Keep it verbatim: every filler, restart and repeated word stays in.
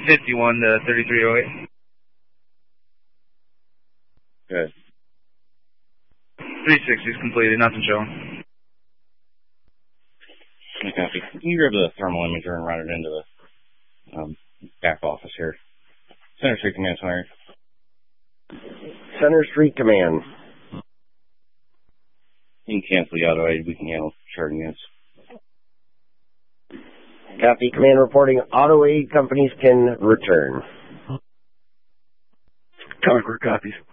fifty-one to thirty-three oh eight. Good. three sixty is completed, nothing showing. Copy. Can you grab the thermal imager and run it into the um, back office here? Center Street Command, sorry. Center Street Command. You can cancel the auto aid. We can handle charting units. Copy. Command reporting. Auto aid companies can return. Concord copies.